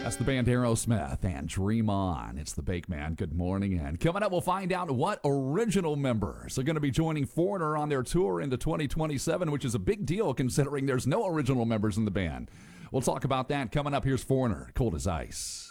That's the band Aerosmith and Dream On. It's the Bake Man. Good morning. And coming up, we'll find out what original members are going to be joining Foreigner on their tour into 2027, which is a big deal considering there's no original members in the band. We'll talk about that coming up. Here's Foreigner, Cold as Ice.